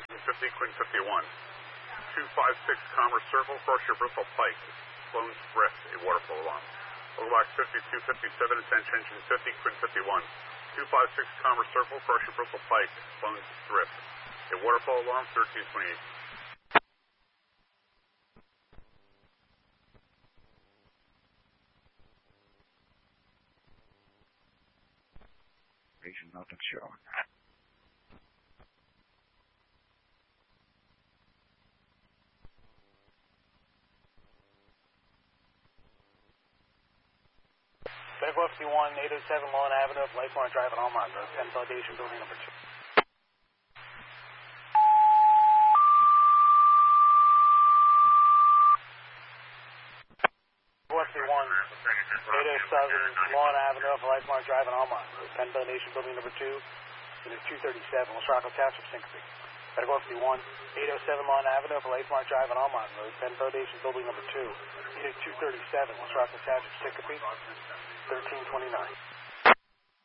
50, Quinn 51. 256 Commerce Circle, cross your Bristol Pike, Sloan's Drift, a waterfall alarm. Overbox 5257, attention engine 50, Quinn 51. 256 Commerce Circle, cross your Bristol Pike, Sloan's Drift, a waterfall alarm 1328. Nothing showing. Federal 51, 807 Lawn Avenue, Lifemark Drive in Almont Road, 10 Foundation Building number 2. Federal 51, 807 Lawn Avenue, Lifemark Drive in Almont Road, 10 Foundation Building number 2. Unit 237, West Rockwell Township, Syncope. Federal 51, 807 Lawn Avenue, Lifemark Drive in Almont Road, 10 Foundation Building number 2. Unit 237, West Rockwell Township, Syncope. 1329.